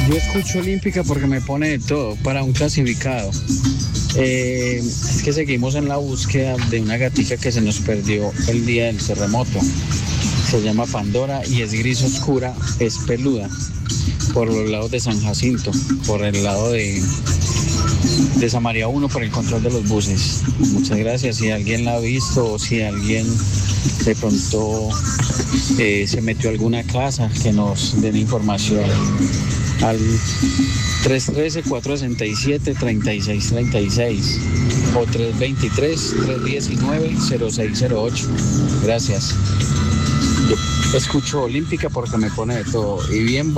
Yo escucho Olímpica porque me pone de todo para un clasificado. Es que seguimos en la búsqueda de una gatica que se nos perdió el día del terremoto. Se llama Pandora y es gris oscura, es peluda, por los lados de San Jacinto, por el lado de Samaria 1, por el control de los buses. Muchas gracias. Si alguien la ha visto o si alguien de pronto se metió a alguna casa, que nos den información al 313-467-3636 o 323-319-0608. Gracias. Yo escucho Olímpica porque me pone de todo y bien.